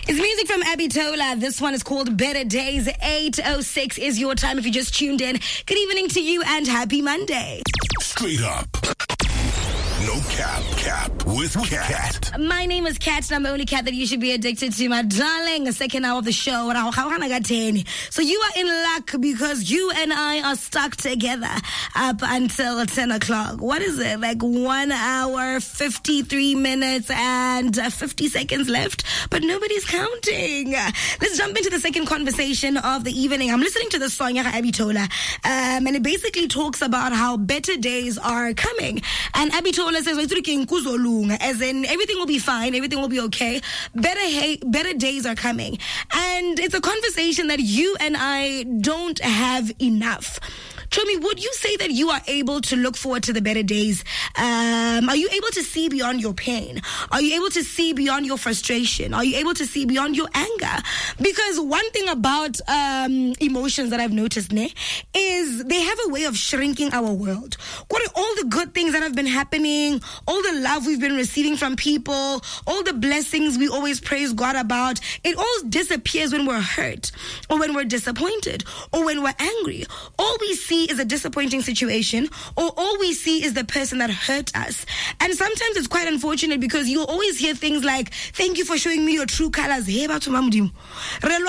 It's music from Abby Tola. This one is called Better Days. 8:06 is your time if you just tuned in. Good evening to you and happy Monday. Straight up. No cap with Kat. My name is Kat, and I'm the only cat that you should be addicted to, my darling. Second hour of the show. So you are in luck because you and I are stuck together up until 10 o'clock. What is it? Like 1 hour, 53 minutes, and 50 seconds left, but nobody's counting. Let's jump into the second conversation of the evening. I'm listening to the song, Abby Tola, and it basically talks about how better days are coming. And Abby Tola says, as in everything will be fine, everything will be okay. Better days are coming. And it's a conversation that you and I don't have enough. Chomi, would you say that you are able to look forward to the better days? Are you able to see beyond your pain? Are you able to see beyond your frustration? Are you able to see beyond your anger? Because one thing about emotions that I've noticed is they have a way of shrinking our world. What are all the good things that have been happening, all the love we've been receiving from people, all the blessings we always praise God about, it all disappears when we're hurt or when we're disappointed or when we're angry. All we see is a disappointing situation, or all we see is the person that hurt us. And sometimes it's quite unfortunate because you'll always hear things like, thank you for showing me your true colors. Hey, batho ba Modimo. Re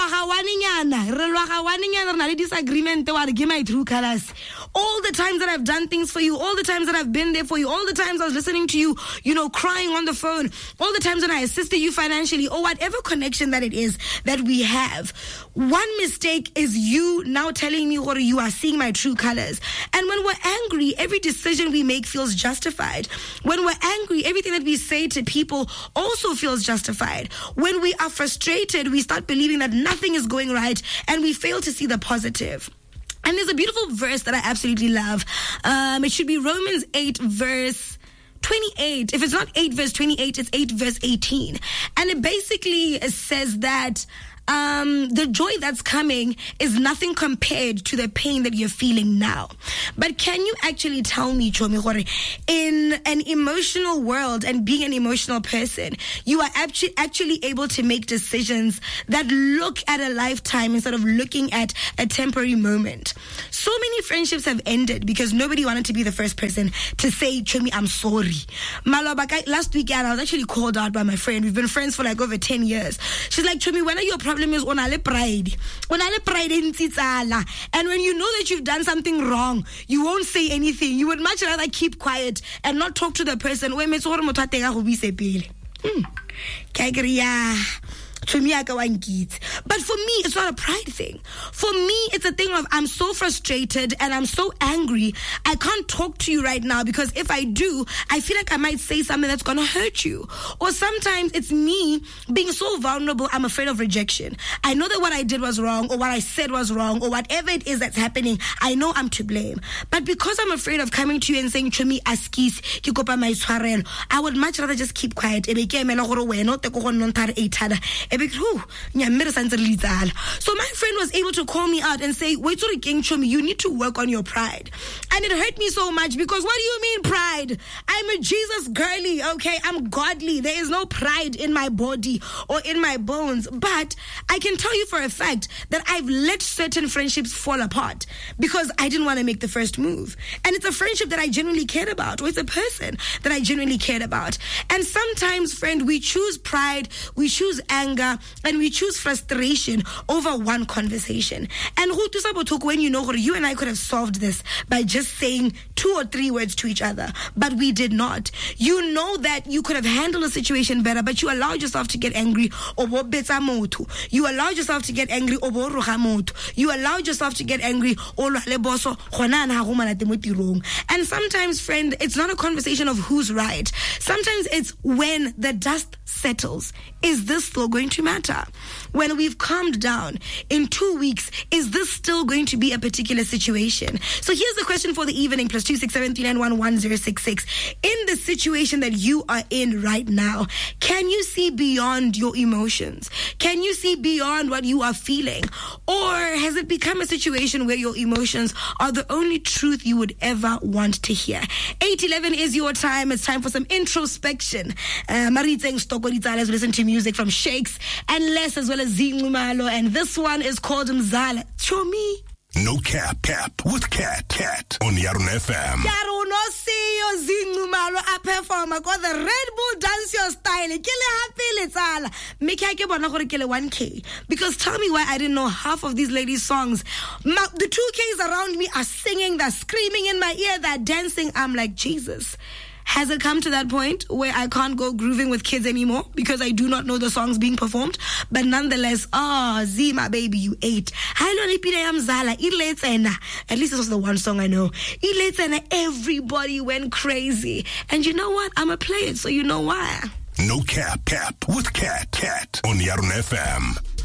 lwa disagreement, give my true colors. All the times that I've done things for you, all the times that I've been there for you, all the times I was listening to you, crying on the phone, all the times when I assisted you financially, or whatever connection that it is that we have. One mistake is you now telling me what you are seeing my true colors. And when we're angry, every decision we make feels justified. When we're angry, everything that we say to people also feels justified. When we are frustrated, we start believing that nothing is going right and we fail to see the positive. And there's a beautiful verse that I absolutely love. It should be Romans 8 verse 28. If it's not 8 verse 28, it's 8 verse 18. And it basically says that the joy that's coming is nothing compared to the pain that you're feeling now. But can you actually tell me, Chomi, in an emotional world and being an emotional person, you are actually able to make decisions that look at a lifetime instead of looking at a temporary moment. So many friendships have ended because nobody wanted to be the first person to say, Chomi, I'm sorry. Last weekend, I was actually called out by my friend. We've been friends for like over 10 years. She's like, Chomi, when are your problems? Is onale pride in tsitsala, and when you know that you've done something wrong, you won't say anything. You would much rather keep quiet and not talk to the person. But for me, it's not a pride thing. For me, it's a thing of I'm so frustrated and I'm so angry. I can't talk to you right now because if I do, I feel like I might say something that's going to hurt you. Or sometimes it's me being so vulnerable, I'm afraid of rejection. I know that what I did was wrong, or what I said was wrong, or whatever it is that's happening, I know I'm to blame. But because I'm afraid of coming to you and saying, Chomi, askis, ki kopa mai tshwarelo, I would much rather just keep quiet. So my friend was able to call me out and say, wait till Chomi, you need to work on your pride. And it hurt me so much because what do you mean pride? I'm a Jesus girly, okay? I'm godly. There is no pride in my body or in my bones. But I can tell you for a fact that I've let certain friendships fall apart because I didn't want to make the first move. And it's a friendship that I genuinely cared about, or it's a person that I genuinely cared about. And sometimes, friend, we choose pride, we choose anger, and we choose frustration over one conversation. And when you know you and I could have solved this by just saying 2 or 3 words to each other, but we did not. You know that you could have handled the situation better, but you allowed yourself to get angry. You allowed yourself to get angry. You allowed yourself to get angry. And sometimes, friend, it's not a conversation of who's right. Sometimes it's when the dust settles. Is this still going to matter? When we've calmed down in 2 weeks, is this still going to be a particular situation? So here's the question for the evening, +26739111066. In the situation that you are in right now, can you see beyond your emotions? Can you see beyond what you are feeling? Or has it become a situation where your emotions are the only truth you would ever want to hear? 8:11 is your time. It's time for some introspection. Let's listen to music from Shakes. Nicholas and Les, as well as Zingumalo, and this one is called Mzala. Show me. No Cap with Cat on Yarun FM. Yarun Osiyo Zingumalo a performer called the Red Bull Dance Your Style. Kile happy letsala. Make I get 1K. Because tell me why I didn't know half of these ladies' songs. The 2Ks around me are singing, they're screaming in my ear, they're dancing. I'm like, Jesus. Has it come to that point where I can't go grooving with kids anymore because I do not know the songs being performed? But nonetheless, Z, my baby, you ate. At least this was the one song I know. Everybody went crazy. And you know what? I'm a play it, so you know why. No Cap with Cat on Yarun FM.